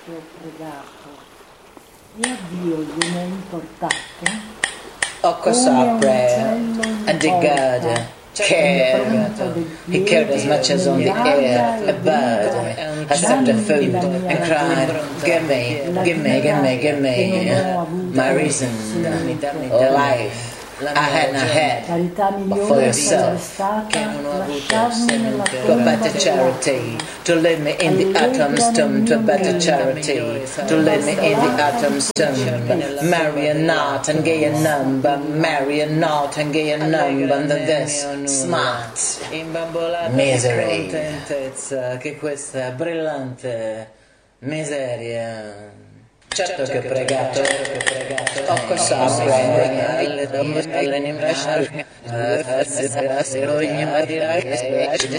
che ho pregato e a Dio gliene è importato, Of course I prayed, and the God cared. He cared as much as on the air, a bird, accepted food and cried, give me, give me, give me, give me my reason, life. I hadn't had, but for yourself. To a better charity, to lead me in the atom's tomb, to a better charity, to lead me in the atom's tomb. Marry a knot and gay a number, marry a knot and gay a number, and this smart misery. Che questa brillante miseria. Certo che ho pregato, of course I prayed.